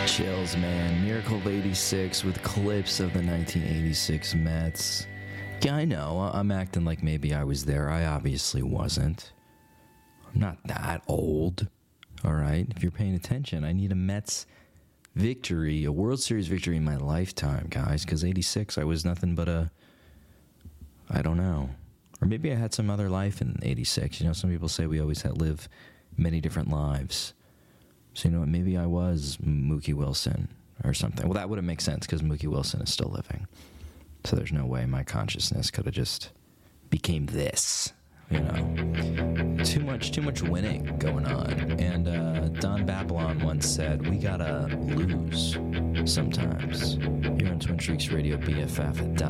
Chills, man. Miracle of 86 with clips of the 1986 Mets. Yeah, I know. I'm acting like maybe I was there. I obviously wasn't. I'm not that old. All right? If you're paying attention, I need a Mets victory, a World Series victory in my lifetime, guys, because 86, I was nothing but I don't know. Or maybe I had some other life in 86. You know, some people say we always live many different lives. So, you know what, maybe I was Mookie Wilson or something. Well, that wouldn't make sense because Mookie Wilson is still living. So there's no way my consciousness could have just became this, you know. Too much winning going on. And Don Babylon once said, we gotta lose sometimes. Here on Twin Streaks Radio, BFF.FM.